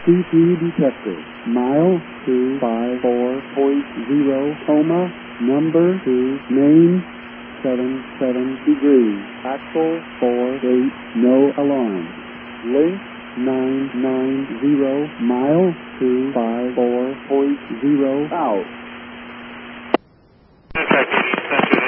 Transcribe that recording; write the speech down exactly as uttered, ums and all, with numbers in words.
C T detected. Mile two five four point zero, coma, number two, main, seven seven degrees. Axle four eight, no alarm. Link nine nine zero, mile two five four point zero, out.